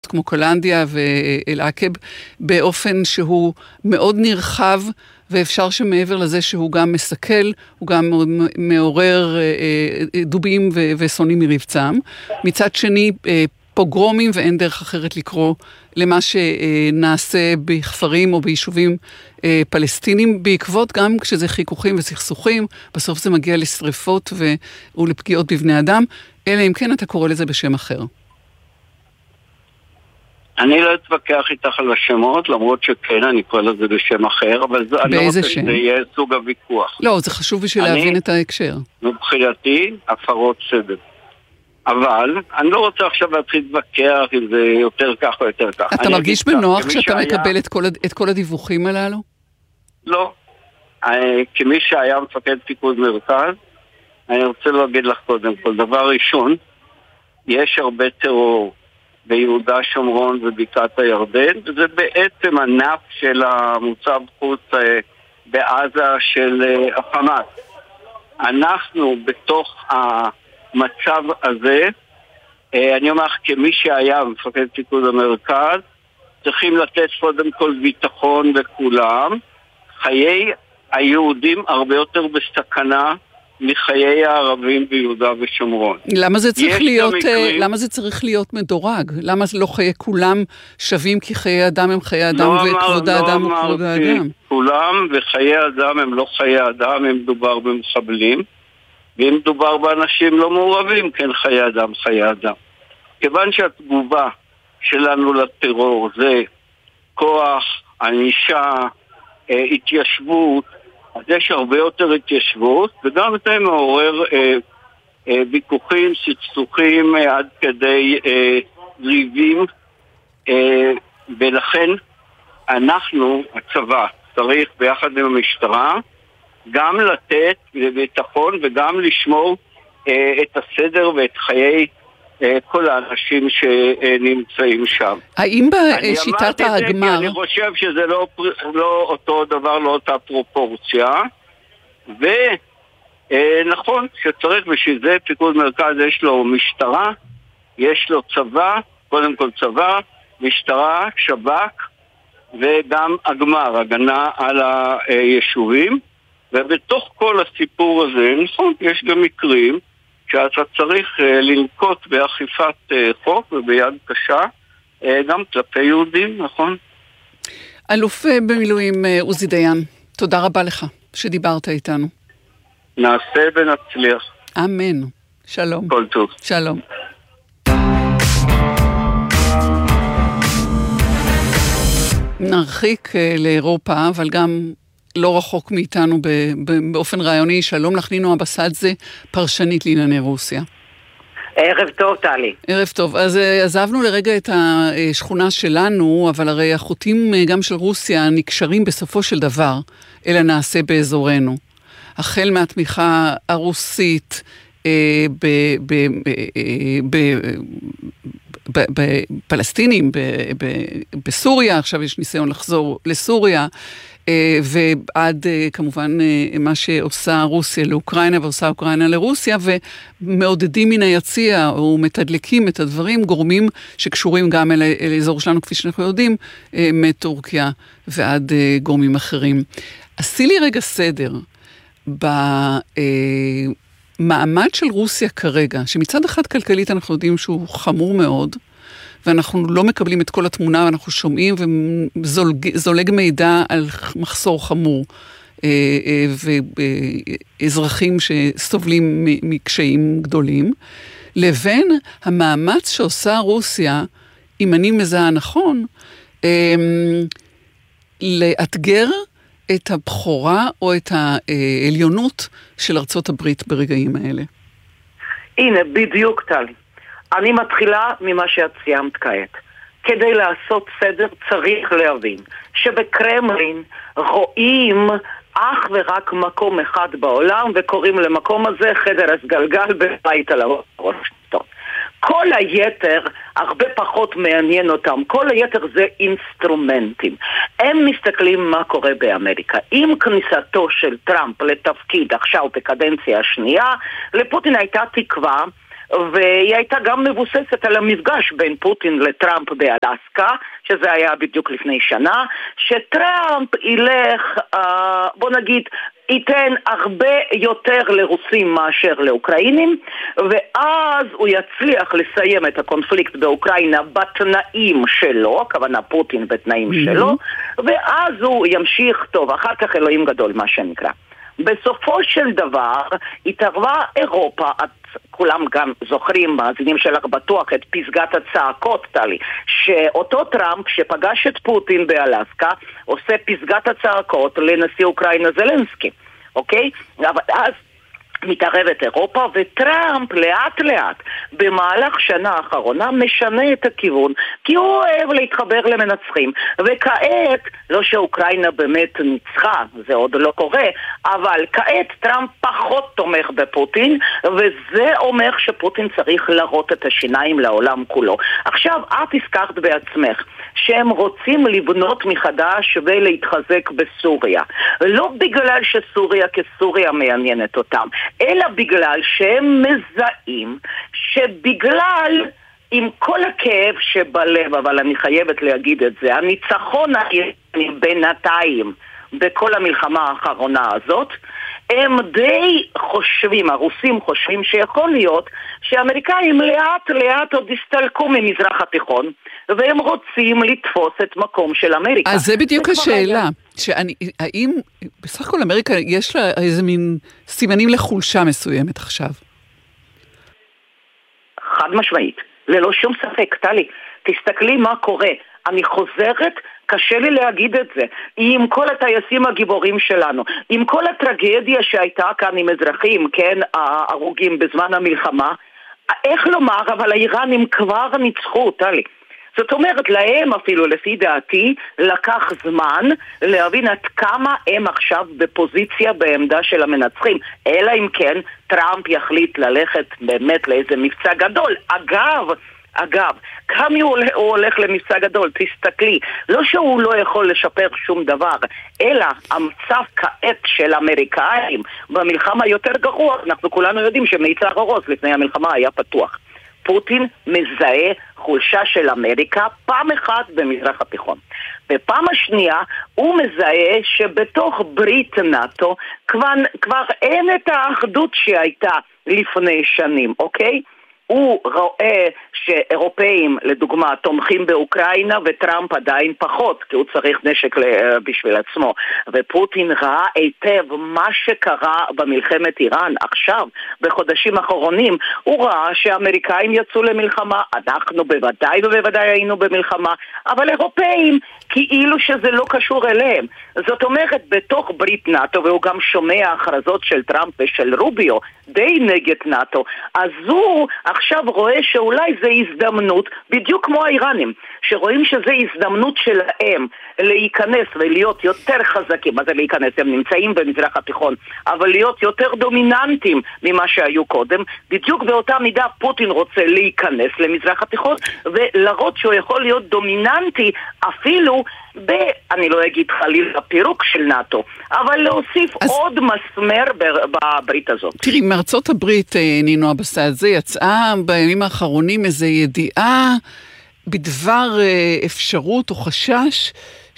כמו קולנדיה ואל-עקב, באופן שהוא מאוד נרחב, ואפשר שמעבר לזה שהוא גם מסכל, הוא גם מעורר דובים וסונים מרבצם. מצד שני, פוגרומים, ואין דרך אחרת לקרוא למה שנעשה בכפרים או ביישובים פלסטינים, בעקבות גם כשזה חיכוכים וסכסוכים, בסוף זה מגיע לשריפות ולפגיעות בבני אדם, אלא אם כן אתה קורא לזה בשם אחר. אני לא אתווכח איתך על השמות, למרות שכן, אני קורא לזה בשם אחר, אבל אני לא רוצה שזה יהיה סוג הוויכוח. לא, זה חשוב בשביל להבין את ההקשר. מבחינתי, הפרות סדר. אבל אני לא רוצה עכשיו להתחיל להתווכח אם זה יותר כך או יותר כך. אתה מרגיש בנוח כשאתה מקבל את כל הדיווחים הללו? לא. כמי שהיה מפקד פיקוד מרכז, אני רוצה להגיד לך קודם כל, דבר ראשון, יש הרבה טרור ביהודה שומרון ובקעת הירדן, וזה בעצם ענף של המוצב חוץ בעזה של החמאס. אנחנו בתוך המצב הזה, אני אומר כמי שהיה מפקד פיקוד המרכז, צריכים לתת קודם כל ביטחון לכולם. חיי היהודים הרבה יותר בסכנה מחיי הערבים ביהודה ושומרון. למה זה צריך להיות מדורג? למה לא חיי כולם שווים כי חיי אדם הם חיי אדם וכבוד האדם הוא כבוד האדם? כולם, וחיי אדם הם לא חיי אדם, הם מדובר במחבלים, ואם מדובר באנשים לא מעורבים, כן חיי אדם, חיי אדם. כיוון שהתגובה שלנו לטרור זה כוח, ענישה, התיישבות, אז יש הרבה יותר התיישבות, וגם זה מעורר ויכוחים, סכסוכים עד כדי ריבים, ולכן אנחנו, הצבא, צריך ביחד עם המשטרה, גם לתת ביטחון וגם לשמור את הסדר ואת חיי כל האנשים שנמצאים שם. האם בשיטת ההגמר... אני חושב שזה לא אותו דבר, לא אותה פרופורציה, ונכון שצריך בשביל זה פיקוד מרכז יש לו משטרה, יש לו צבא, קודם כל צבא, משטרה, שב"כ, וגם הגמר, הגנה על היישובים, ובתוך כל הסיפור הזה, נכון, יש גם מקרים, שאתה צריך לנקוט באכיפת חוק וביד קשה, גם כלפי יהודים, נכון? אלוף במילואים עוזי דיין, תודה רבה לך שדיברת איתנו. נעשה ונצליח. אמן. שלום. כל טוב. שלום. נרחיק לאירופה, אבל גם לא רחוק מאיתנו באופן רעיוני. שלום לך נינו אבסדזה, פרשנית לענייני רוסיה. ערב טוב, טלי. ערב טוב. אז עזבנו לרגע את השכונה שלנו, אבל הרי החוטים גם של רוסיה נקשרים בסופו של דבר אל הנעשה באזורנו. החל מהתמיכה הרוסית בפלסטינים, בסוריה, עכשיו יש ניסיון לחזור לסוריה, ועד כמובן מה שעושה רוסיה לאוקראינה ועושה אוקראינה לרוסיה, ומעודדים מן היציע או מתדלקים את הדברים, גורמים שקשורים גם אל האזור שלנו כפי שאנחנו יודעים, מטורקיה ועד גורמים אחרים. עשי לי רגע סדר במעמד של רוסיה כרגע, שמצד אחד כלכלית אנחנו יודעים שהוא חמור מאוד, ואנחנו לא מקבלים את כל התמונה, ואנחנו שומעים וזולג מידע על מחסור חמור, ואזרחים שסובלים מקשיים גדולים, לבין המאמץ שעושה רוסיה, אם אני מזהה נכון, לאתגר את הבחורה או את העליונות של ארצות הברית ברגעים האלה. הנה, בדיוק טלי. אני מתחילה ממה שאת סיימת כעת. כדי לעשות סדר צריך להבין שבקרמלין רואים אך ורק מקום אחד בעולם, וקוראים למקום הזה חדר הסגלגל בבית על הראש. כל היתר הרבה פחות מעניין אותם, כל היתר זה אינסטרומנטים. הם מסתכלים מה קורה באמריקה. עם כניסתו של טראמפ לתפקיד עכשיו בקדנציה השנייה, לפוטין הייתה תקווה והיא הייתה גם מבוססת על המפגש בין פוטין לטראמפ באלסקה, שזה היה בדיוק לפני שנה, שטראמפ ילך, בוא נגיד, ייתן הרבה יותר לרוסים מאשר לאוקראינים, ואז הוא יצליח לסיים את הקונפליקט באוקראינה בתנאים שלו, הכוונה פוטין בתנאים שלו, ואז הוא ימשיך טוב, אחר כך אלוהים גדול, מה שנקרא. בסופו של דבר התערבה אירופה, כולם גם זוכרים, מאזינים שלך בטוח, את פסגת הצעקות, טלי, שאותו טראמפ שפגש את פוטין באלסקה עושה פסגת הצעקות לנשיא אוקראינה זלנסקי, אוקיי? אבל אז מתערבת אירופה, וטראמפ לאט לאט במהלך שנה האחרונה משנה את הכיוון, כי הוא אוהב להתחבר למנצחים, וכעת, לא שאוקראינה באמת ניצחה, זה עוד לא קורה, אבל כעת טראמפ פחות תומך בפוטין, וזה אומר שפוטין צריך להראות את השיניים לעולם כולו. עכשיו, את הזכרת בעצמך שהם רוצים לבנות מחדש ולהתחזק בסוריה, לא בגלל שסוריה כסוריה מעניינת אותם, אלא בגלל שהם מזהים שבגלל, עם כל הכאב שבלב, אבל אני חייבת להגיד את זה, הניצחון האיראני בינתיים בכל המלחמה האחרונה הזאת, הם די חושבים, הרוסים חושבים שיכול להיות שהאמריקאים לאט לאט עוד הסתלקו ממזרח התיכון, והם רוצים לתפוס את מקום של אמריקה. אז זה בדיוק השאלה, האם בסך הכל אמריקה יש לה איזה מין סימנים לחולשה מסוימת עכשיו? חד משמעית, ללא שום ספק, טלי, תסתכלי מה קורה, אני חוזרת, קשה לי להגיד את זה, עם כל הטייסים הגיבורים שלנו, עם כל הטרגדיה שהייתה כאן עם אזרחים, כן, הרוגים בזמן המלחמה, איך לומר, אבל האיראנים כבר ניצחו, טלי. זאת אומרת, להם אפילו לפי דעתי לקח זמן להבין עד כמה הם עכשיו בפוזיציה בעמדה של המנצחים, אלא אם כן טראמפ יחליט ללכת באמת לאיזה מבצע גדול. אגב, כמה הוא הולך למבצע גדול, תסתכלי, לא שהוא לא יכול לשפר שום דבר, אלא המצב כעת של אמריקאים במלחמה יותר גרוע. אנחנו כולנו יודעים שמיצר הרוס לפני המלחמה היה פתוח. פוטין מזהה חולשה של אמריקה פעם אחת במזרח התיכון. בפעם השנייה הוא מזהה שבתוך ברית נאטו כבר אין את האחדות שהייתה לפני שנים, אוקיי? הוא רואה שאירופאים, לדוגמה, תומכים באוקראינה וטראמפ עדיין פחות, כי הוא צריך נשק בשביל עצמו. ופוטין ראה היטב מה שקרה במלחמת איראן עכשיו, בחודשים האחרונים. הוא ראה שהאמריקאים יצאו למלחמה, אנחנו בוודאי היינו במלחמה, אבל אירופאים כאילו שזה לא קשור אליהם. זאת אומרת, בתוך ברית נאטו, והוא גם שומע הכרזות של טראמפ ושל רוביו, די נגד נאטו, אז הוא עכשיו רואה שאולי זה הזדמנות, בדיוק כמו האיראנים, שרואים שזה הזדמנות שלהם להיכנס ולהיות יותר חזקים. מה זה להיכנס? הם נמצאים במזרח התיכון, אבל להיות יותר דומיננטים ממה שהיו קודם. בדיוק באותה מידה פוטין רוצה להיכנס למזרח התיכון ולראות שהוא יכול להיות דומיננטי אפילו אני לא אגיד חלילה הפירוק של נאטו, אבל להוסיף עוד מסמר בברית הזאת. תראי, מארצות הברית, נינו הבסה הזה, יצאה בימים האחרונים איזו ידיעה בדבר אפשרות או חשש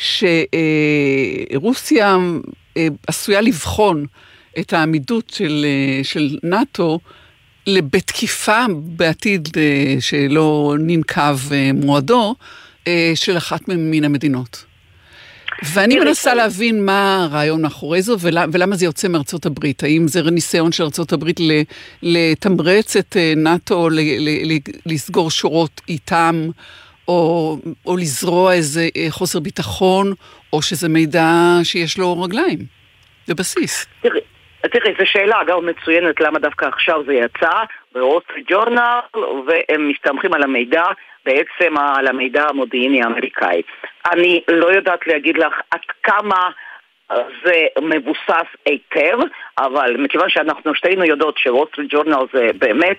שרוסיה עשויה לבחון את העמידות של נאטו בתקיפה בעתיד שלא ננקב מועדו של אחת מן המדינות. ואני מנסה להבין מה הרעיון מאחורי זו, ולמה זה יוצא מארצות הברית. האם זה ניסיון של ארצות הברית לתמרץ את נאטו, לסגור שורות איתם, או לזרוע איזה חוסר ביטחון, או שזה מידע שיש לו רגליים, זה בסיס. תראי, זו שאלה אגב מצוינת, למה דווקא עכשיו זה יצא בוול סטריט ג'ורנל, והם מסתמכים על המידע, בעצם על המידע המודיעיני האמריקאי. אני לא יודעת להגיד לך עד כמה זה מבוסס היטב, אבל מכיוון שאנחנו שתינו יודעות שוול סטריט ג'ורנל זה באמת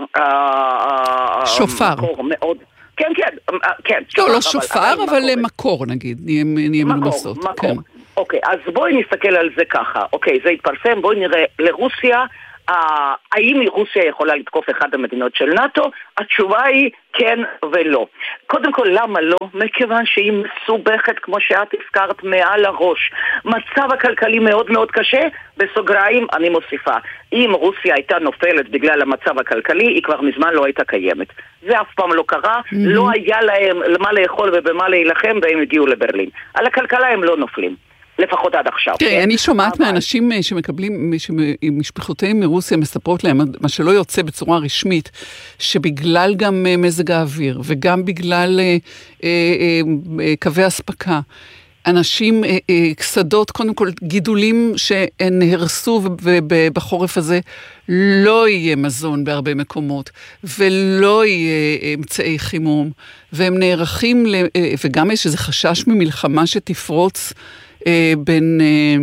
שופר. מאוד... כן. לא שופר, אבל מקור נגיד, נהיה מנומסות. מקור. אוקיי, אז בואי נסתכל על זה ככה. אוקיי, זה התפרסם, בואי נראה. לרוסיה האם רוסיה יכולה לתקוף אחד המדינות של נאט"ו? התשובה היא כן ולא. קודם כל, למה לא? מכיוון שהיא מסובכת, כמו שאת הזכרת, מעל הראש. מצב הכלכלי מאוד מאוד קשה, בסוגריים אני מוסיפה. אם רוסיה הייתה נופלת בגלל המצב הכלכלי, היא כבר מזמן לא הייתה קיימת. זה אף פעם לא קרה, לא היה להם למה לאכול ובמה להילחם, והם הגיעו לברלין. על הכלכלה הם לא נופלים. לפחות עד עכשיו. כן, אני שומעת מאנשים שמקבלים, משפחותיהם מרוסיה מספרות להם, מה שלא יוצא בצורה רשמית, שבגלל גם מזג האוויר, וגם בגלל קווי הספקה, אנשים, שדות, קודם כל גידולים שנהרסו, ובחורף הזה לא יהיה מזון בהרבה מקומות, ולא יהיה אמצעי חימום, והם נערכים, וגם יש איזה חשש ממלחמה שתפרוץ, בין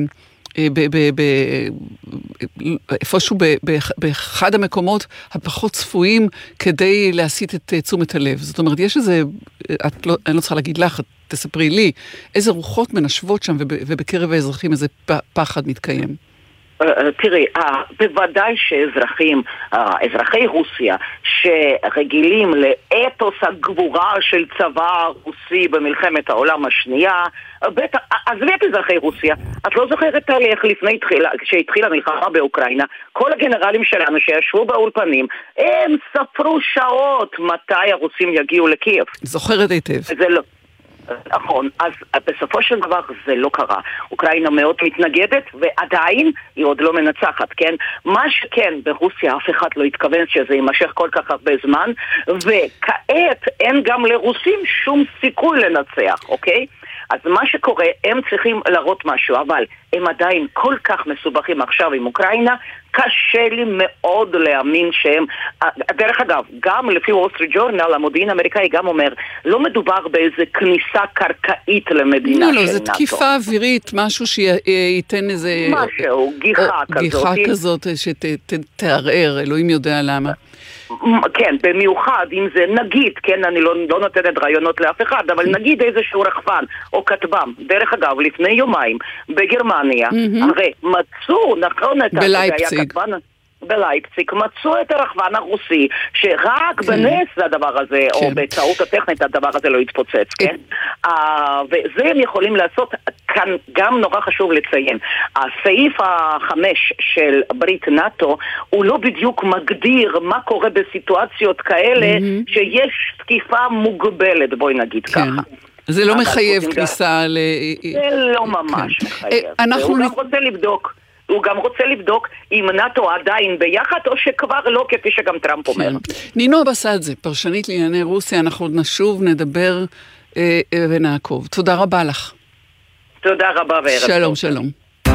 איפשהו באחד המקומות הפחות צפויים כדי להסיט את תשומת הלב. זאת אומרת, יש איזה, אני לא צריכה להגיד לך, תספרי לי, איזה רוחות מנשבות שם ובקרב האזרחים איזה פחד מתקיים. תראי, בוודאי שאזרחים, אזרחי רוסיה שרגילים לאתוס הגבורה של צבא רוסי במלחמת העולם השנייה, עזבי את אזרחי רוסיה, את לא זוכרת איך לפני שהתחילה המלחמה באוקראינה, כל הגנרלים שלנו שישבו באולפנים, הם ספרו שעות מתי הרוסים יגיעו לקייב. זוכרת היטב. זה לא. נכון, אז בסופו של דבר זה לא קרה. אוקראינה מאוד מתנגדת ועדיין היא עוד לא מנצחת, כן? מה שכן, ברוסיה אף אחד לא התכוון שזה יימשך כל כך הרבה זמן, וכעת אין גם לרוסים שום סיכוי לנצח, אוקיי? אז מה שקורה, הם צריכים להראות משהו, אבל הם עדיין כל כך מסובכים עכשיו עם אוקראינה, קשה לי מאוד להאמין שהם, דרך אגב, גם לפי וול סטריט ג'ורנל, המודיעין האמריקאי גם אומר, לא מדובר באיזה כניסה קרקעית למדינה של נאט"ו. לא, זה תקיפה אווירית, משהו שייתן איזה... משהו, גיחה כזאת. גיחה כזאת שתערער, אלוהים יודע למה. כן, במיוחד אם זה נגיד, כן, אני לא נותנת רעיונות לאף אחד, אבל נגיד איזשהו רחפן או כתבם, דרך אגב, לפני יומיים בגרמניה, הרי מצאו, נכון, בלייפציג. בלייפציג, מצאו את הרחפן הרוסי, שרק בנס הדבר הזה, או בטעות הטכנית הדבר הזה לא יתפוצץ, כן? וזה הם יכולים לעשות, כאן גם נורא חשוב לציין, הסעיף 5 של ברית נאט"ו, הוא לא בדיוק מגדיר מה קורה בסיטואציות כאלה, שיש תקיפה מוגבלת, בואי נגיד ככה. זה לא מחייב כניסה ל... זה לא ממש מחייב. הוא גם רוצה לבדוק. הוא גם רוצה לבדוק אם נאט"ו עדיין ביחד, או שכבר לא, כפי שגם טראמפ אומר. נינו אבסדזה, פרשנית לענייני רוסיה, אנחנו נשוב, נדבר ונעקוב. תודה רבה לך. תודה רבה וערב טוב. שלום, שלום.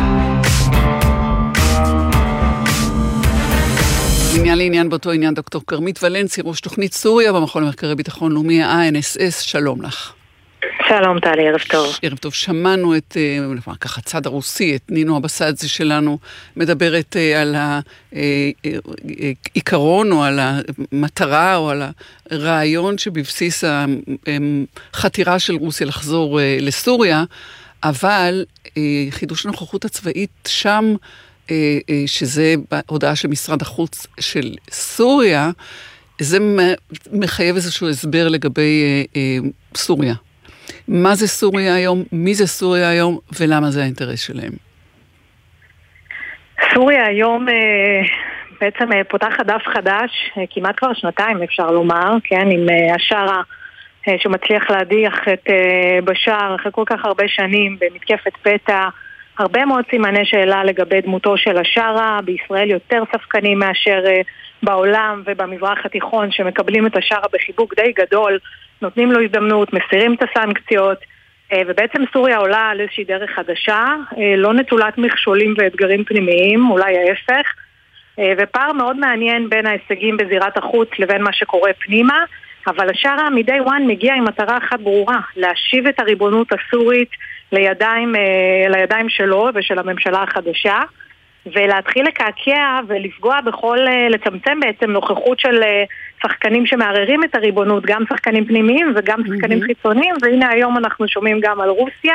מעניין לעניין באותו עניין דוקטור כרמית ולנסי, ראש תוכנית סוריה במכון למחקרי ביטחון לאומי, ה-INSS, שלום לך. שלום טלי, ערב טוב. ערב טוב, שמענו את, ככה, הצד הרוסי, את נינו אבסדזה שלנו, מדברת על העיקרון או על המטרה או על הרעיון שבבסיס החתירה של רוסיה לחזור לסוריה, אבל חידוש הנוכחות הצבאית שם, שזה בהודעה של משרד החוץ של סוריה, זה מחייב איזשהו הסבר לגבי סוריה. מה זה סוריה היום, מי זה סוריה היום, ולמה זה האינטרס שלהם? סוריה היום בעצם פותחת דף חדש, כמעט כבר שנתיים אפשר לומר, כן, עם השרה שמצליח להדיח את בשאר אחרי כל כך הרבה שנים במתקפת פתע, הרבה מאוד סימני שאלה לגבי דמותו של השרה, בישראל יותר ספקנים מאשר בעולם ובמזרח התיכון שמקבלים את השרה בחיבוק די גדול, נותנים לו הזדמנות, מסירים את הסנקציות, ובעצם סוריה עולה על איזושהי דרך חדשה, לא נטולת מכשולים ואתגרים פנימיים, אולי ההפך, ופער מאוד מעניין בין ההישגים בזירת החוץ לבין מה שקורה פנימה, אבל השרה מדי וואן מגיע עם מטרה אחת ברורה, להשיב את הריבונות הסורית לידיים שלו ושל הממשלה החדשה, ולהתחיל לקעקע ולפגוע בכל, לצמצם בעצם נוכחות של שחקנים שמערערים את הריבונות, גם שחקנים פנימיים וגם שחקנים חיצוניים, והנה היום אנחנו שומעים גם על רוסיה,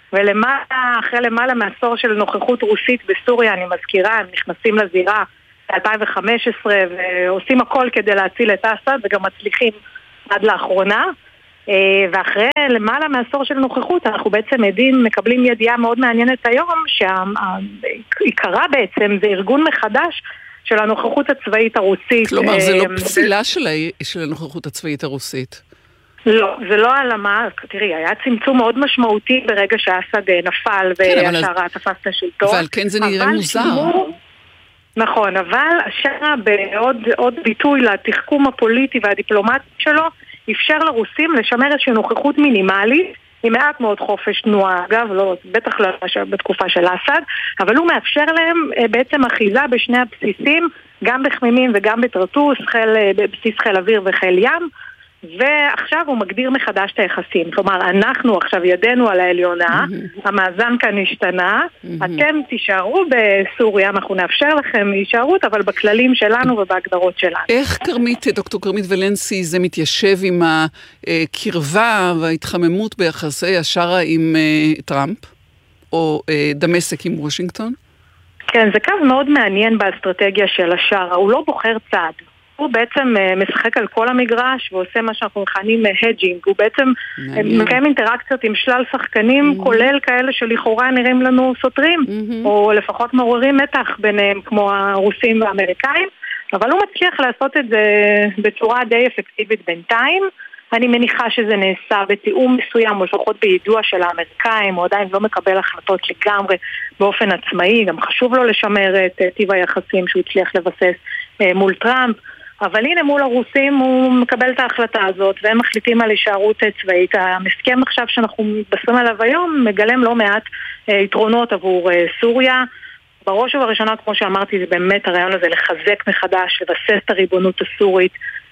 אחרי למעלה מעשור של נוכחות רוסית בסוריה, אני מזכירה, הם נכנסים לזירה ב-2015 ועושים הכל כדי להציל את אסד וגם מצליחים עד לאחרונה. ואחרי למעלה מעשור של נוכחות אנחנו בעצם מקבלים ידיעה מאוד מעניינת היום שעיקרה בעצם זה ארגון מחדש של הנוכחות הצבאית הרוסית. כלומר זה לא פסילה של הנוכחות הצבאית הרוסית. לא, זה לא העלמה. תראי, היה צמצום מאוד משמעותי ברגע שהאסד נפל והשארה תפס את השלטון. אבל כן זה נראה מוזר. נכון, אבל השארה בעוד ביטוי לתחכום הפוליטי והדיפלומטי שלו אפשר לרוסים לשמר איזושהי נוכחות מינימלית עם מעט מאוד חופש תנועה, אגב, לא, בטח לא בתקופה של אסד, אבל הוא מאפשר להם בעצם אחיזה בשני הבסיסים, גם בחמימים וגם בטרטוס, בסיס חיל אוויר וחיל ים, ועכשיו הוא מגדיר מחדש את היחסים. כלומר, אנחנו עכשיו ידנו על העליונה, המאזן כאן השתנה, אתם תישארו בסוריה, אנחנו נאפשר לכם הישארות, אבל בכללים שלנו ובהגדרות שלנו. איך דוקטור קרמית ולנסי, זה מתיישב עם הקרבה וההתחממות ביחסי השארה עם טראמפ, או דמשק עם וושינגטון? כן, זה קו מאוד מעניין באסטרטגיה של השארה, הוא לא בוחר צעד. הוא בעצם משחק על כל המגרש ועושה מה שאנחנו מכנים הג'ינג. הוא בעצם מקיים אינטראקציות עם שלל שחקנים, כולל כאלה שלכאורה נראים לנו סותרים, או לפחות מעוררים מתח ביניהם כמו הרוסים והאמריקאים, אבל הוא מצליח לעשות את זה בצורה די אפקטיבית בינתיים. אני מניחה שזה נעשה בתיאום מסוים, או לפחות בידוע של האמריקאים, הוא עדיין לא מקבל החלטות לגמרי באופן עצמאי, גם חשוב לו לשמר את טיב היחסים שהוא הצליח לבסס מול טראמפ, אבל הנה מול הרוסים הוא מקבל את ההחלטה הזאת, והם מחליטים על הישארות צבאית. המסכם עכשיו שאנחנו מתבשרים עליו היום מגלם לא מעט יתרונות עבור סוריה. בראש ובראשונה, כמו שאמרתי, זה באמת הרעיון הזה לחזק מחדש, לבסס את הריבונות הסורית,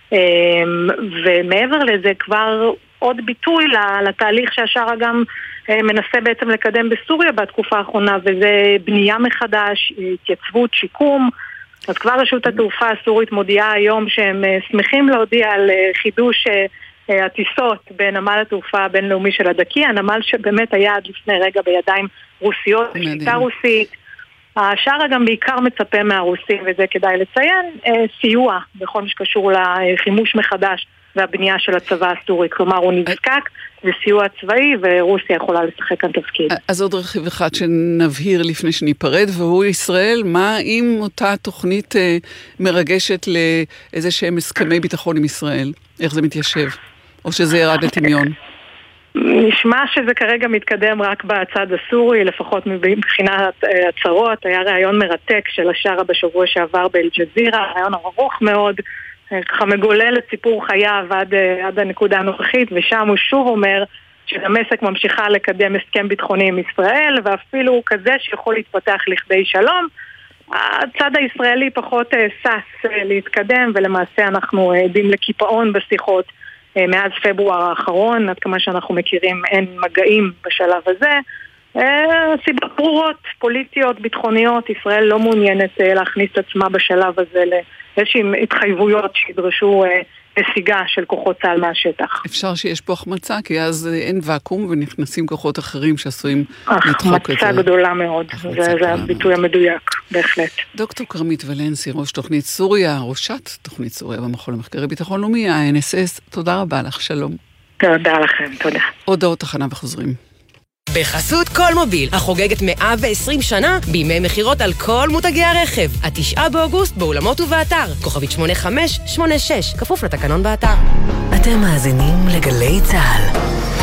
ומעבר לזה כבר עוד ביטוי לתהליך שהשארה גם מנסה בעצם לקדם בסוריה בתקופה האחרונה, וזה בנייה מחדש, התייצבות, שיקום. אז כבר רשות התעופה הסורית מודיעה היום שהם שמחים להודיע על חידוש הטיסות בנמל התעופה הבינלאומי של הדקי, הנמל שבאמת היה עד לפני רגע בידיים רוסיות, שיטה רוסית. השארה גם בעיקר מצפה מהרוסים, וזה כדאי לציין, סיוע בכל שקשור לחימוש מחדש והבנייה של הצבא הסורי. כלומר, הוא נזקק לסיוע צבאי, ורוסיה יכולה לשחק כאן תפקיד. אז עוד רכיב אחד שנבהיר לפני שניפרד, והוא ישראל, מה עם אותה תוכנית מרגשת לאיזה שהם הסכמי ביטחון עם ישראל? איך זה מתיישב? או שזה ירד לטמיון? נשמע שזה כרגע מתקדם רק בצד הסורי, לפחות מבחינת הצהרות. היה רעיון מרתק של השארה בשבוע שעבר באל-ג'זירה, רעיון ארוך מאוד, ככה מגולל את סיפור חייו עד הנקודה הנוכחית, ושם הוא שוב אומר שדמשק ממשיכה לקדם הסכם ביטחוני עם ישראל, ואפילו כזה שיכול להתפתח לכדי שלום. הצד הישראלי פחות סס להתקדם, ולמעשה אנחנו עדים לקיפאון בשיחות מאז פברואר האחרון, עד כמה שאנחנו מכירים אין מגעים בשלב הזה. סיבות ברורות, פוליטיות, ביטחוניות, ישראל לא מעוניינת להכניס את עצמה בשלב הזה לאיזשהם התחייבויות שידרשו נסיגה של כוחות צה"ל מהשטח. אפשר שיש פה החמצה, כי אז אין ואקום ונכנסים כוחות אחרים שעשויים לדחוק את זה. החמצה גדולה מאוד, זה הביטוי המדויק, בהחלט. דוקטור קרמית ולנסי, ראש תוכנית סוריה, ראשת תוכנית סוריה במכון למחקרי ביטחון לאומי, ה-NSS, תודה רבה לך, שלום. תודה לכם, תודה. הודעות תחנה וחוזרים. בחסות כל מוביל, החוגגת 120 שנה בימי מחירות על כל מותגי הרכב. 9 באוגוסט באולמות ובאתר. כוכבית 8586, כפוף לתקנון באתר. אתם מאזינים לגלי צהל.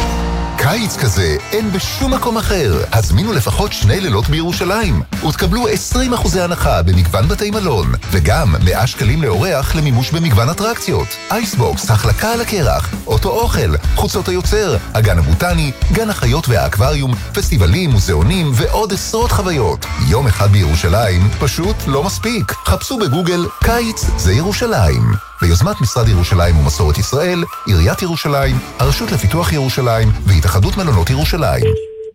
קיץ כזה אין בשום מקום אחר. הזמינו לפחות 2 לילות בירושלים ותקבלו 20% הנחה במגוון בתי מלון, וגם 100 שקלים לאורח למימוש במגוון אטרקציות. אייסבוקס, החלקה על הקרח, אוטו אוכל, חוצות היוצר, הגן הבוטני, גן החיות והאקווריום, פסטיבלים, מוזיאונים ועוד עשרות חוויות. יום אחד בירושלים פשוט לא מספיק. חפשו בגוגל קיץ זה ירושלים. ביוזמת משרד ירושלים ומסורת ישראל, עיריית ירושלים, הרשות לפיתוח ירושלים והתאחדות מלונות ירושלים.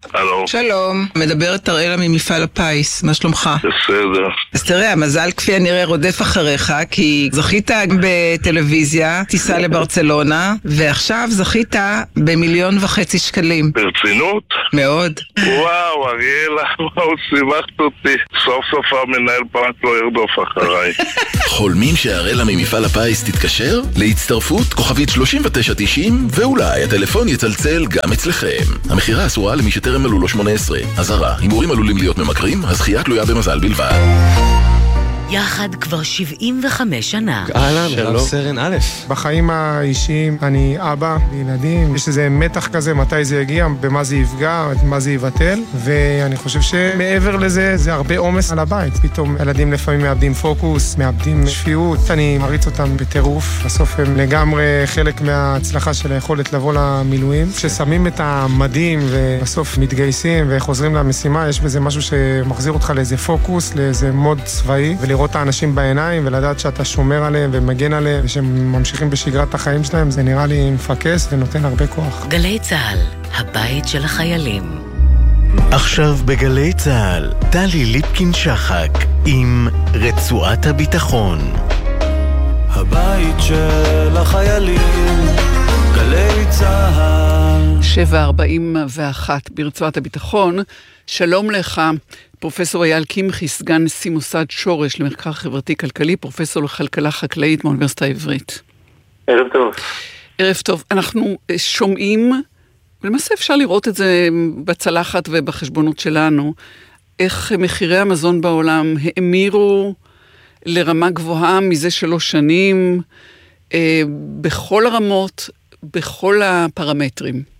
הלו. שלום, מדברת אראלה ממפעל הפיס, מה שלומך? בסדר. אז תראה, המזל כפי הנראה רודף אחריך, כי זכית בטלוויזיה, טיסה לברצלונה, ועכשיו זכית ב1.5 שקלים. ברצינות? מאוד. וואו, אריאלה, וואו, שימחת אותי. סוף סוף המנהל פרט לא ירדוף אחריי. חולמים שאראלה ממפעל הפיס תתקשר? להצטרפות כוכבית 3990, ואולי הטלפון יצלצל גם אצלכם. המחירה אסורה למי שטרם מלאו לו 18. אזהרה, הימורים עלולים להיות ממכרים, הזכייה תלויה במזל בלבד. יחד כבר 75 שנה. אהלן, שלום. סרן א'. בחיים האישיים אני אבא לילדים, יש איזה מתח כזה, מתי זה יגיע, במה זה יפגע, מה זה יבטל, ואני חושב שמעבר לזה, זה הרבה עומס על הבית. פתאום ילדים לפעמים מאבדים פוקוס, מאבדים שפיות, אני מריץ אותם בטירוף, בסוף הם לגמרי חלק מההצלחה של היכולת לבוא למילואים. כששמים את המדים ובסוף מתגייסים וחוזרים למשימה, יש בזה משהו שמחזיר אותך לאיזה פוקוס, לאיזה מוד צבאי, ולראות את האנשים בעיניים ולדעת שאתה שומר עליהם ומגן עליהם ושהם ממשיכים בשגרת החיים שלהם, זה נראה לי מפקס ונותן הרבה כוח. גלי צהל, הבית של החיילים. עכשיו בגלי צהל, טלי ליפקין שחק עם רצועת הביטחון. הבית של החיילים, גלי צהל. 7:41 ברצועת הביטחון. שלום לך, פרופסור אייל קמחי, סגן נשיא מוסד שורש למחקר חברתי-כלכלי, פרופסור לכלכלה חקלאית מהאוניברסיטה העברית. ערב טוב. ערב טוב. אנחנו שומעים, ולמעשה אפשר לראות את זה בצלחת ובחשבונות שלנו, איך מחירי המזון בעולם האמירו לרמה גבוהה מזה 3 שנים, בכל הרמות, בכל הפרמטרים.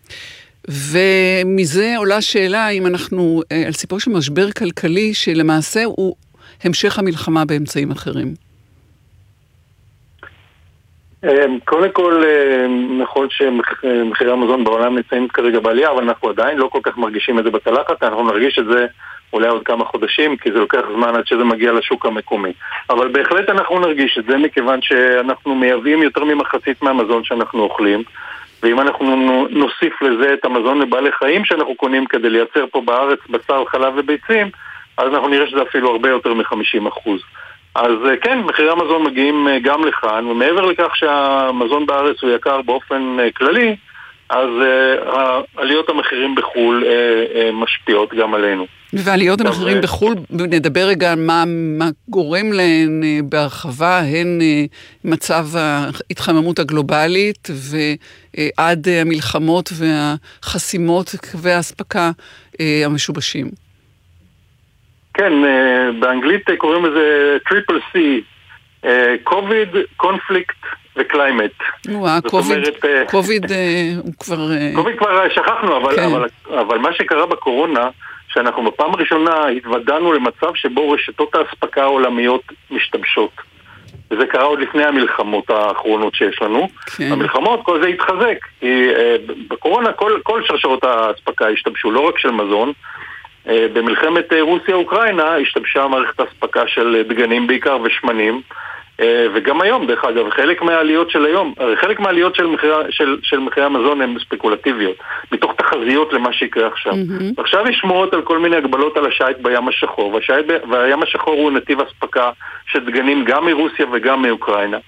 ומזה עולה שאלה אם אנחנו על סיפור של משבר כלכלי שלמעשה הוא המשך המלחמה באמצעים אחרים. קודם כל, נכון שמחירי המזון בעולם נמצאים כרגע בעלייה, אבל אנחנו עדיין לא כל כך מרגישים את זה בצלחת, אנחנו נרגיש את זה אולי עוד כמה חודשים, כי זה לוקח זמן עד שזה מגיע לשוק המקומי. אבל בהחלט אנחנו נרגיש את זה, מכיוון שאנחנו מייבאים יותר ממחצית מהמזון שאנחנו אוכלים, ואם אנחנו נוסיף לזה את המזון לבעלי חיים שאנחנו קונים כדי לייצר פה בארץ בשר, חלב וביצים, אז אנחנו נראה שזה אפילו הרבה יותר מ-50%. אז כן, מחירי המזון מגיעים גם לכאן, ומעבר לכך שהמזון בארץ הוא יקר באופן כללי, אז עליות המחירים בחול משפיעות גם עלינו. ועליות המחירים בחול, נדבר רגע על מה גורם להן בהרחבה, הן מצב ההתחממות הגלובלית ועד המלחמות והחסימות וההספקה המשובשים. כן, באנגלית קוראים לזה טריפל סי, קוביד, קונפליקט וקליימט. קוביד הוא כבר... קוביד כבר שכחנו, אבל מה שקרה בקורונה, שאנחנו בפעם הראשונה התוודענו למצב שבו רשתות ההספקה העולמיות משתבשות. וזה קרה עוד לפני המלחמות האחרונות שיש לנו. המלחמות, כל זה התחזק. בקורונה כל שרשרות ההספקה השתבשו, לא רק של מזון. במלחמת רוסיה-אוקראינה השתבשה מערכת ההספקה של דגנים בעיקר ושמנים. וגם היום, דרך אגב, חלק מהעליות של היום, חלק מהעליות של מחירי המזון הן ספקולטיביות, מתוך תחזיות למה שיקרה עכשיו. עכשיו יש שמועות על כל מיני הגבלות על השייט בים השחור, והים השחור הוא נתיב הספקה של דגנים גם מרוסיה וגם מאוקראינה.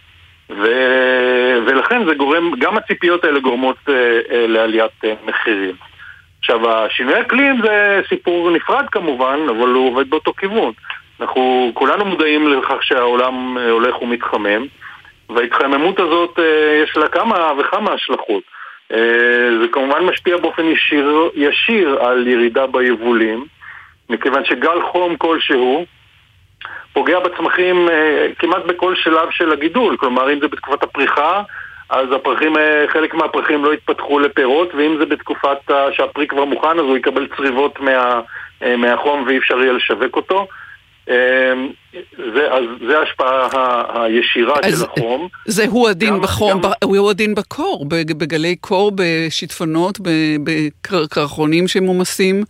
ולכן זה גורם, גם הציפיות האלה גורמות לעליית מחירים. עכשיו, השינוי אקלים זה סיפור נפרד כמובן, אבל הוא עובד באותו כיוון. אנחנו כולנו מודעים לכך שהעולם הולך ומתחמם, וההתחממות הזאת יש לה כמה וכמה השלכות. זה כמובן משפיע באופן ישיר על ירידה ביבולים, מכיוון שגל חום כלשהו פוגע בצמחים כמעט בכל שלב של הגידול. כלומר, אם זה בתקופת הפריחה, אז חלק מהפרחים לא יתפתחו לפירות, ואם זה בתקופת שהפרי כבר מוכן, אז הוא יקבל צריבות מהחום ואי אפשר יהיה לשווק אותו. זה ההשפעה הישירה של החום. זה הוא הדין בחום, הוא הדין בקור, בגלי קור, בשיטפונות, בקרחונים שמומסים,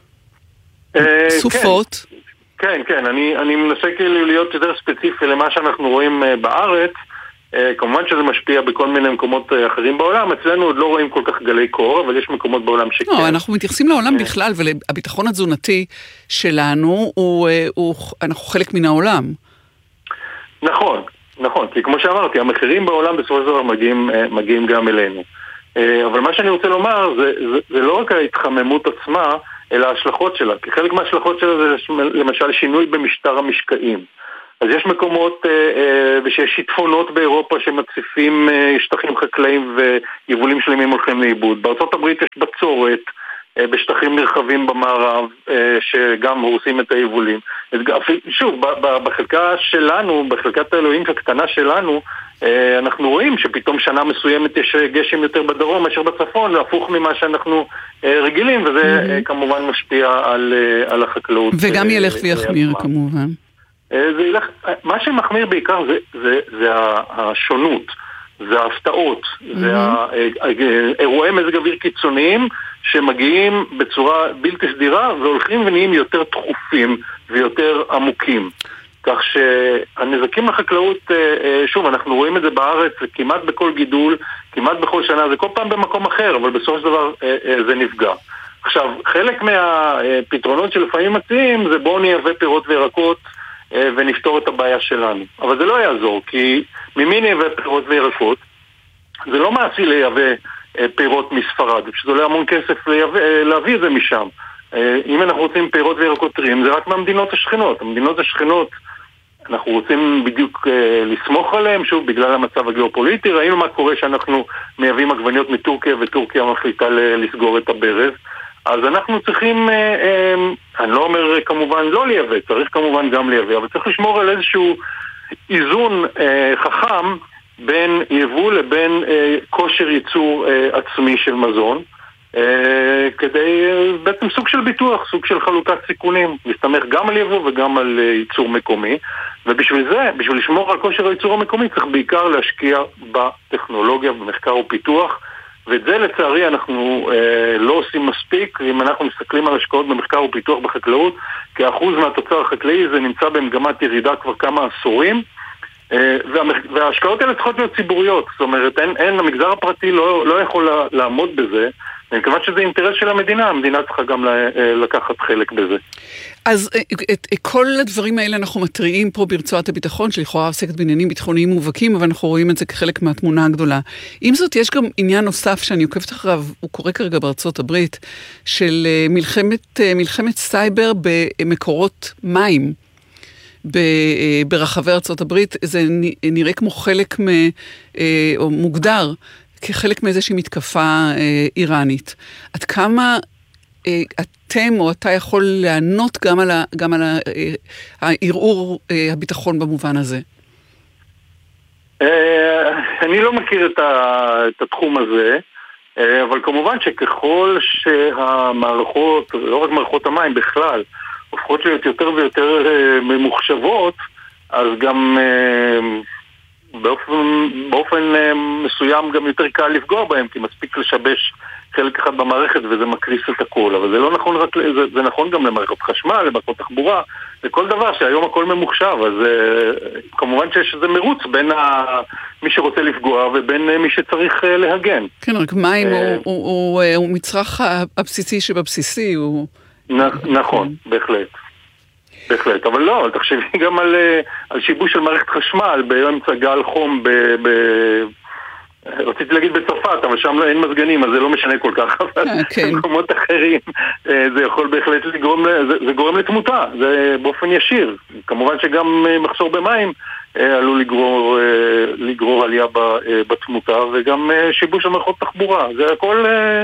סופות. כן, אני מנסה כאילו להיות יותר ספציפי למה שאנחנו רואים בארץ. כמובן שזה משפיע בכל מיני מקומות אחרים בעולם, אצלנו עוד לא רואים כל כך גלי קור, אבל יש מקומות בעולם שכן. לא, אנחנו מתייחסים לעולם בכלל, והביטחון התזונתי שלנו, אנחנו חלק מן העולם. נכון, נכון, כי כמו שאמרתי, המחירים בעולם בסופו של דבר מגיעים גם אלינו. אבל מה שאני רוצה לומר, זה לא רק ההתחממות עצמה, אלא ההשלכות שלה, כי חלק מההשלכות שלה זה למשל שינוי במשטר המשקעים. אז יש מקומות ושיש שיטפונות באירופה שמציפים שטחים חקלאיים ויבולים שלמים הולכים לאיבוד. בארצות הברית יש בצורת בשטחים נרחבים במערב שגם הורסים את היבולים. שוב, בחלקה שלנו, בחלקת האלוהים הקטנה שלנו, אנחנו רואים שפתאום שנה מסוימת יש גשם יותר בדרום מאשר בצפון, להפוך ממה שאנחנו רגילים, וזה כמובן משפיע על החקלאות. וגם ילך ויחמיר כמובן. מה שמחמיר בעיקר זה השונות, זה ההפתעות, זה אירועי מזג אוויר קיצוניים שמגיעים בצורה בלתי סדירה והולכים ונהיים יותר תכופים ויותר עמוקים. כך שהנזקים לחקלאות, שוב, אנחנו רואים את זה בארץ כמעט בכל גידול, כמעט בכל שנה, זה כל פעם במקום אחר, אבל בסופו של דבר זה נפגע. עכשיו, חלק מהפתרונות שלפעמים מציעים זה בואו נייבא פירות וירקות ונפתור את הבעיה שלנו. אבל זה לא יעזור, כי ממי נייבא פירות וירקות? זה לא מעשי לייבא פירות מספרד, שזה עולה המון כסף להביא את זה משם. אם אנחנו רוצים פירות וירקות טריים, זה רק מהמדינות השכנות. המדינות השכנות, אנחנו רוצים בדיוק לסמוך עליהם, שוב, בגלל המצב הגיאופוליטי. ראינו מה קורה שאנחנו מייבאים עגבניות מטורקיה, וטורקיה מחליטה לסגור את הברז. אז אנחנו צריכים, אני לא אומר כמובן לא לייבא, צריך כמובן גם לייבא, אבל צריך לשמור על איזשהו איזון חכם בין יבוא לבין כושר ייצור עצמי של מזון, כדי בעצם סוג של ביטוח, סוג של חלוקת סיכונים, להסתמך גם על יבוא וגם על ייצור מקומי. ובשביל זה, בשביל לשמור על כושר הייצור המקומי, צריך בעיקר להשקיע בטכנולוגיה, במחקר ופיתוח, ואת זה לצערי אנחנו לא עושים מספיק. אם אנחנו מסתכלים על השקעות במחקר ופיתוח בחקלאות, כאחוז מהתוצר החקלאי זה נמצא במגמת ירידה כבר כמה עשורים, וההשקעות האלה צריכות להיות ציבוריות. זאת אומרת, המגזר הפרטי לא יכול לעמוד בזה, אני מקווה שזה אינטרס של המדינה, המדינה צריכה גם לקחת חלק בזה. אז כל הדברים האלה אנחנו מטריעים פה ברצועת הביטחון, שלכאורה עוסקת בעניינים ביטחוניים מובהקים, אבל אנחנו רואים את זה כחלק מהתמונה הגדולה. עם זאת, יש גם עניין נוסף שאני עוקבת אחריו, הוא קורה כרגע בארצות הברית, של מלחמת סייבר במקורות מים. ברחבי ארצות הברית, זה נראה כמו חלק או מוגדר כחלק מאיזושהי מתקפה איראנית. עד כמה אתם או אתה יכול לענות גם על הערעור הביטחון במובן הזה? אני לא מכיר את התחום הזה, אבל כמובן שככל שהמערכות, לא רק מערכות המים בכלל, הופכות להיות יותר ויותר ממוחשבות, אז גם באופן מסוים גם יותר קל לפגוע בהם, כי מספיק לשבש חלק אחד במערכת וזה מקריס את הכל. אבל זה לא נכון רק, זה נכון גם למערכות חשמל, למערכות תחבורה, לכל דבר שהיום הכל ממוחשב. אז כמובן שיש איזה מרוץ בין מי שרוצה לפגוע ובין מי שצריך להגן. כן, רק מים הוא מצרך הבסיסי שבבסיסי, הוא... נכון, בהחלט. בהחלט, אבל לא, תחשבי גם על שיבוש של מערכת חשמל באמצע גל חום רציתי להגיד בצרפת, אבל שם אין מזגנים, אז זה לא משנה כל כך, אבל במקומות אחרים זה יכול בהחלט זה גורם לתמותה, זה באופן ישיר. כמובן שגם מחסור במים עלול לגרור עלייה בתמותה, וגם שיבוש של מערכות תחבורה. זה הכל...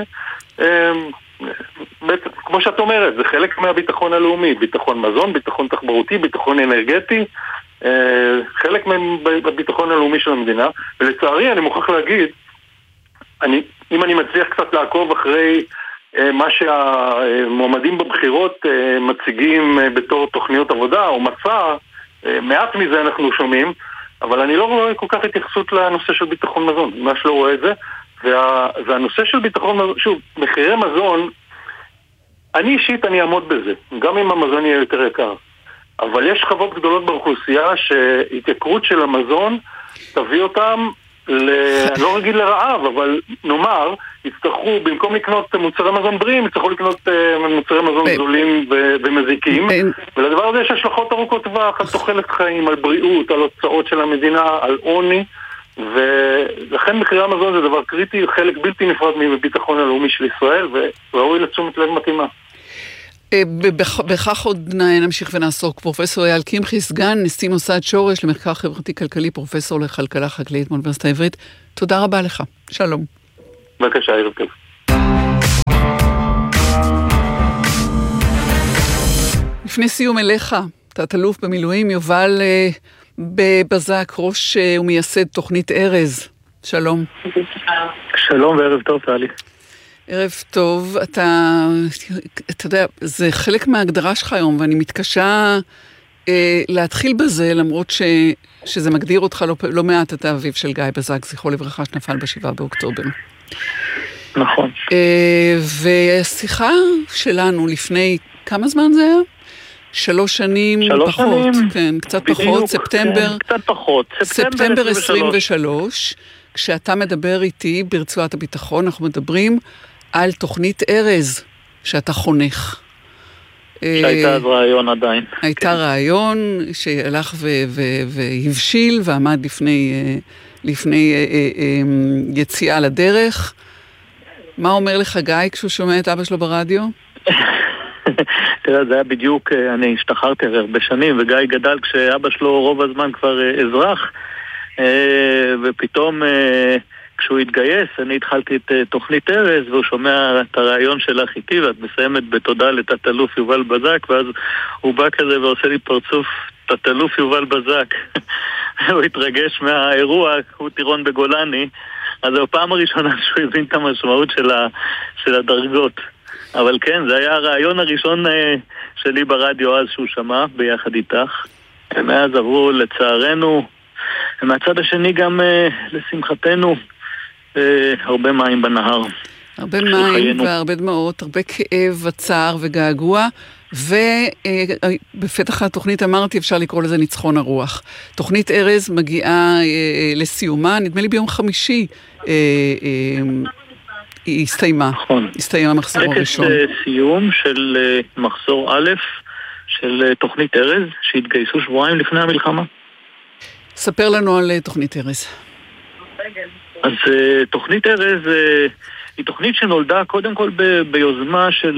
כמו שאת אומרת, זה חלק מהביטחון הלאומי, ביטחון מזון, ביטחון תחברותי, ביטחון אנרגטי, חלק מהביטחון הלאומי של המדינה. ולצערי אני מוכרח להגיד, אם אני מצליח קצת לעקוב אחרי מה שהמועמדים בבחירות מציגים בתור תוכניות עבודה או מצע, מעט מזה אנחנו שומעים, אבל אני לא רואה כל כך התייחסות לנושא של ביטחון מזון, ממש לא רואה את זה. והנושא של ביטחון מזון, שוב, מחירי מזון, אני אישית אני אעמוד בזה, גם אם המזון יהיה יותר יקר. אבל יש שכבות גדולות באוכלוסייה שהתייקרות של המזון תביא אותם, לא רגיל לרעב, אבל נאמר, יצטרכו, במקום לקנות מוצרי מזון בריאים, יצטרכו לקנות מוצרי מזון גדולים ומזיקים, ולדבר הזה יש השלכות ארוכות טווח, על תוחלת חיים, על בריאות, על הוצאות של המדינה, על עוני, ולכן מחירי המזון זה דבר קריטי, חלק בלתי נפרד מביטחון הלאומי של ישראל, וראוי לתשומת לב מתאימה. בכך עוד נמשיך ונעסוק. פרופסור אייל קמחי, סגן נשיא מוסד שורש למחקר חברתי-כלכלי, פרופסור לכלכלה חקלאית מאוניברסיטה העברית. תודה רבה לך. שלום. בבקשה, ערב טוב. לפני סיום אליך, תת-אלוף במילואים יובל בבזק, ראש ומייסד תוכנית ארז. שלום. שלום וערב טוב, טלי. ערב טוב, אתה יודע, זה חלק מההגדרה שלך היום, ואני מתקשה להתחיל בזה, למרות שזה מגדיר אותך לא מעט, אתה אביו של גיא בזק, זכרו לברכה, שנפל ב7 באוקטובר. נכון. והשיחה שלנו לפני, כמה זמן זה היה? 3 שנים פחות. כן, קצת פחות, ספטמבר. קצת פחות. ספטמבר 23, כשאתה מדבר איתי ברצועת הביטחון, אנחנו מדברים על תוכנית ארז שאתה חונך. שהייתה אז רעיון עדיין. הייתה רעיון שהלך והבשיל ועמד לפני יציאה לדרך. מה אומר לך גיא כשהוא שומע את אבא שלו ברדיו? תראה, זה היה בדיוק, אני השתחררתי הרבה שנים, וגיא גדל כשאבא שלו רוב הזמן כבר אזרח, ופתאום כשהוא התגייס, אני התחלתי את תוכנית ארז, והוא שומע את הרעיון שלך איתי, ואת מסיימת בתודה לתת-אלוף יובל בזק, ואז הוא בא כזה ועושה לי פרצוף, תת-אלוף יובל בזק. הוא התרגש מהאירוע, הוא טירון בגולני, אז זו הפעם הראשונה שהוא הבין את המשמעות של הדרגות. אבל כן, זה היה הרעיון הראשון שלי ברדיו אז שהוא שמע, ביחד איתך. מאז עברו לצערנו, מהצד השני גם לשמחתנו, הרבה מים בנהר. הרבה מים והרבה דמעות, הרבה כאב וצער וגעגוע, ובפתח התוכנית אמרתי, אפשר לקרוא לזה ניצחון הרוח. תוכנית ארז מגיעה לסיומה, נדמה לי ביום חמישי היא הסתיימה. נכון. הסתיים המחזור הראשון. טקס סיום של מחזור א' של תוכנית ארז, שהתגייסו שבועיים לפני המלחמה. ספר לנו על תוכנית ארז. אז תוכנית ארז היא תוכנית שנולדה קודם כל ביוזמה של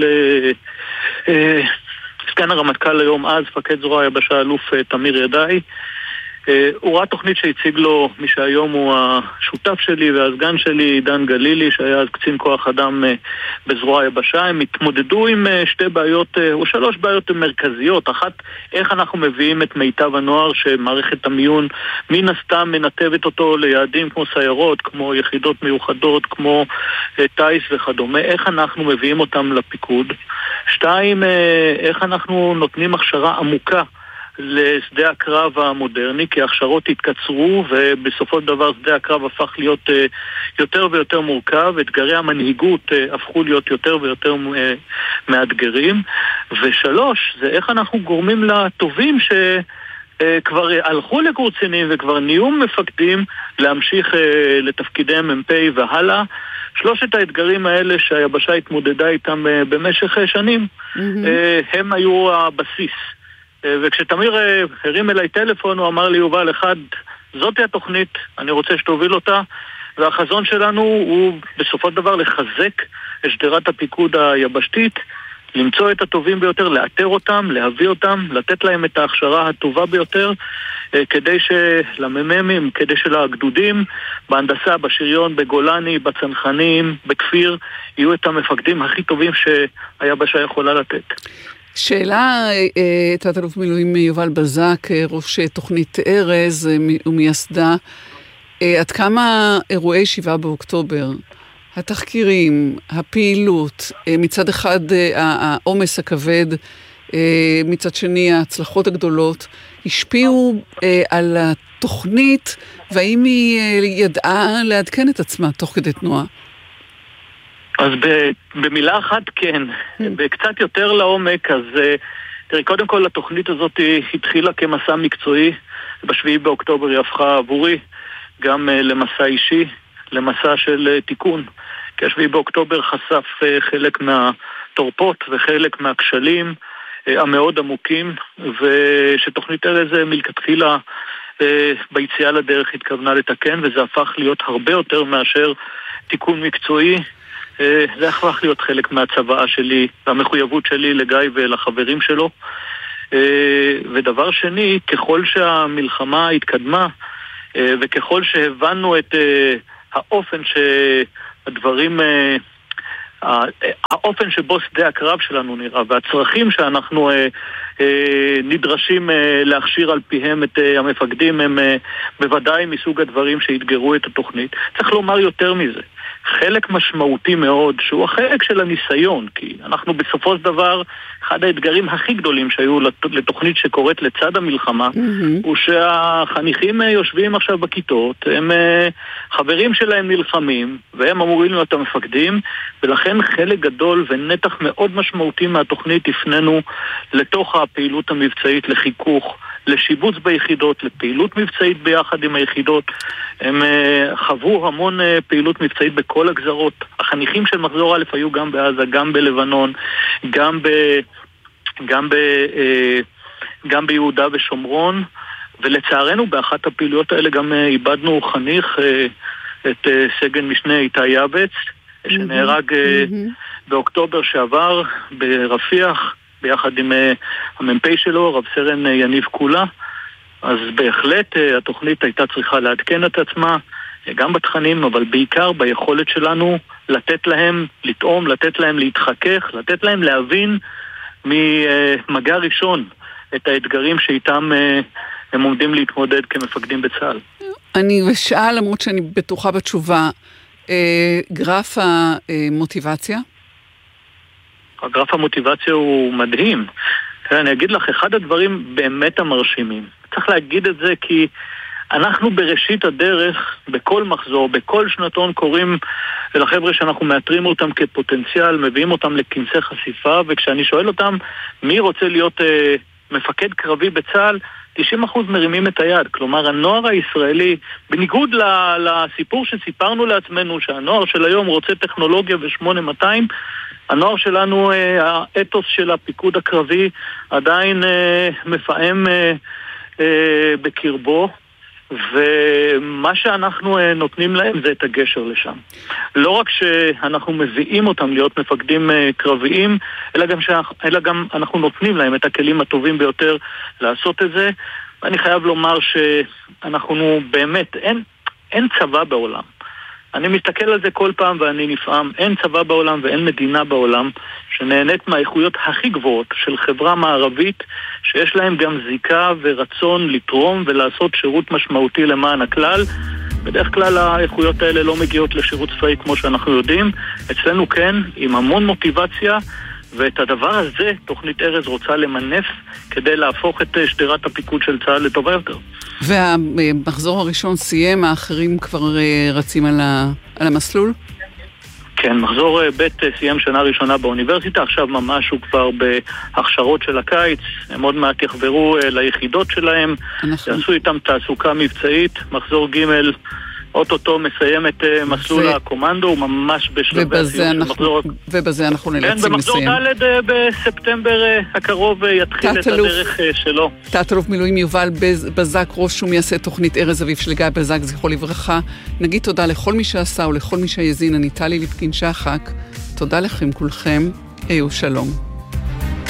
סגן הרמטכ"ל היום אז, מפקד זרוע היבשה אלוף תמיר ידעי. הוא ראה תוכנית שהציג לו מי שהיום הוא השותף שלי והסגן שלי, דן גלילי, שהיה אז קצין כוח אדם בזרוע היבשה. הם התמודדו עם 2 בעיות או 3 בעיות מרכזיות. אחת, איך אנחנו מביאים את מיטב הנוער שמערכת המיון מן הסתם מנתבת אותו ליעדים כמו סיירות, כמו יחידות מיוחדות, כמו טייס וכדומה. איך אנחנו מביאים אותם לפיקוד. 2, איך אנחנו נותנים הכשרה עמוקה לשדה הקרב המודרני, כי ההכשרות התקצרו ובסופו של דבר שדה הקרב הפך להיות יותר ויותר מורכב, אתגרי המנהיגות הפכו להיות יותר ויותר מאתגרים. ו3, זה איך אנחנו גורמים לטובים שכבר הלכו לקורצינים וכבר נהיו מפקדים להמשיך לתפקידי מ"פ והלאה. 3 האתגרים האלה שהיבשה התמודדה איתם במשך שנים, הם היו הבסיס. וכשתמיר הרים אליי טלפון, הוא אמר לי, יובל, אחד, זאתי התוכנית, אני רוצה שתוביל אותה, והחזון שלנו הוא בסופו של דבר לחזק את שדרת הפיקוד היבשתית, למצוא את הטובים ביותר, לאתר אותם, להביא אותם, לתת להם את ההכשרה הטובה ביותר, כדי שלמ"מים, כדי שלגדודים, בהנדסה, בשריון, בגולני, בצנחנים, בכפיר, יהיו את המפקדים הכי טובים שהיבשה יכולה לתת. שאלה, תת-אלוף מילואים יובל בזק, ראש תוכנית ארז ומייסדה, עד כמה אירועי 7 באוקטובר, התחקירים, הפעילות, מצד אחד העומס הכבד, מצד שני ההצלחות הגדולות, השפיעו על התוכנית, והאם היא ידעה לעדכן את עצמה תוך כדי תנועה? אז במילה אחת כן, בקצת יותר לעומק, אז תראי, קודם כל התוכנית הזאת התחילה כמסע מקצועי, ב7 באוקטובר היא הפכה עבורי גם למסע אישי, למסע של תיקון. כי 7 באוקטובר חשף חלק מהתורפות וחלק מהכשלים המאוד עמוקים, ושתוכנית ארז מלכתחילה ביציאה לדרך התכוונה לתקן, וזה הפך להיות הרבה יותר מאשר תיקון מקצועי. זה הפך להיות חלק מהצוואה שלי, והמחויבות שלי לגיא ולחברים שלו. ודבר שני, ככל שהמלחמה התקדמה, וככל שהבנו את האופן שהדברים, האופן שבו שדה הקרב שלנו נראה, והצרכים שאנחנו נדרשים להכשיר על פיהם את המפקדים, הם בוודאי מסוג הדברים שהתגרו את התוכנית. צריך לומר יותר מזה. חלק משמעותי מאוד, שהוא החלק של הניסיון, כי אנחנו בסופו של דבר, אחד האתגרים הכי גדולים שהיו לתוכנית שקורית לצד המלחמה, הוא שהחניכים יושבים עכשיו בכיתות, הם חברים שלהם נלחמים, והם אמורים להיות המפקדים, ולכן חלק גדול ונתח מאוד משמעותי מהתוכנית הפנינו לתוך הפעילות המבצעית, לחיכוך, לשיבוץ ביחידות, לפעילות מבצעית ביחד עם היחידות. הם חוו המון פעילות מבצעית בכל הגזרות. החניכים של מחזור א' היו גם בעזה, גם בלבנון, גם ביהודה ושומרון, ולצערנו באחת הפעילויות האלה גם איבדנו חניך, את סגן משנה איתי יבץ, שנהרג באוקטובר שעבר ברפיח, ביחד עם המ"פ שלו, רב סרן יניב קולה. אז בהחלט התוכנית הייתה צריכה לעדכן את עצמה, גם בתכנים, אבל בעיקר ביכולת שלנו לתת להם לטעום, לתת להם להתחכך, לתת להם להבין ממגע ראשון את האתגרים שאיתם הם עומדים להתמודד כמפקדים בצה"ל. אני ושאל, למרות שאני בטוחה בתשובה, גרף המוטיבציה? הגרף המוטיבציה הוא מדהים. אני אגיד לך, אחד הדברים באמת המרשימים. צריך להגיד את זה כי אנחנו בראשית הדרך, בכל מחזור, בכל שנתון קוראים לחבר'ה שאנחנו מאתרים אותם כפוטנציאל, מביאים אותם לכנסי חשיפה, וכשאני שואל אותם מי רוצה להיות מפקד קרבי בצה"ל, 90% מרימים את היד. כלומר, הנוער הישראלי, בניגוד לסיפור שסיפרנו לעצמנו, שהנוער של היום רוצה טכנולוגיה ו-8200, הנוער שלנו, האתוס של הפיקוד הקרבי עדיין מפעם בקרבו, ומה שאנחנו נותנים להם זה את הגשר לשם. לא רק שאנחנו מביאים אותם להיות מפקדים קרביים, אלא גם אנחנו נותנים להם את הכלים הטובים ביותר לעשות את זה. אני חייב לומר שאנחנו באמת, אין צבא בעולם. אני מסתכל על זה כל פעם ואני נפעם. אין צבא בעולם ואין מדינה בעולם שנהנית מהאיכויות הכי גבוהות של חברה מערבית, שיש להם גם זיקה ורצון לתרום ולעשות שירות משמעותי למען הכלל. בדרך כלל האיכויות האלה לא מגיעות לשירות צבאי כמו שאנחנו יודעים. אצלנו כן, עם המון מוטיבציה, ואת הדבר הזה תוכנית ארז רוצה למנף כדי להפוך את שדרת הפיקוד של צה"ל לטובה יותר. והמחזור הראשון סיים, האחרים כבר רצים על המסלול? כן, מחזור ב' סיים שנה ראשונה באוניברסיטה, עכשיו ממש הוא כבר בהכשרות של הקיץ, הם עוד מעט יחברו ליחידות שלהם, יעשו איתם תעסוקה מבצעית. מחזור ג' אוטוטו מסיים את מסלול הקומנדו, הוא ממש בשלבי הסיום של מחזור... ובזה אנחנו נאלצים לסיים. במחזור ד' בספטמבר הקרוב יתחיל את הדרך שלו. תת-אלוף מילואים יובל בזק, ראש ומייסד תוכנית ארז אביב של גיא בזק, זכרו לברכה. נגיד תודה לכל מי שעשה ולכל מי שיזין. אני טלי ליפקין שחק. תודה לכם כולכם. שלום.